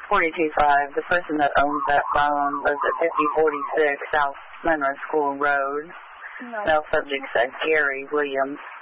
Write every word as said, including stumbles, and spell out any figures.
forty-two five. The person that owns that phone was at fifty forty-six South Monroe School Road. No. Male subject said Gary Williams.